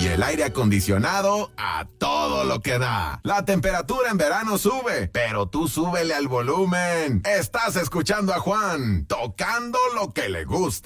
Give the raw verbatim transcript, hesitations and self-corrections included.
y el aire acondicionado a todo lo que da. La temperatura en verano sube, pero tú súbele al volumen. Estás escuchando a Juan, tocando lo que le gusta.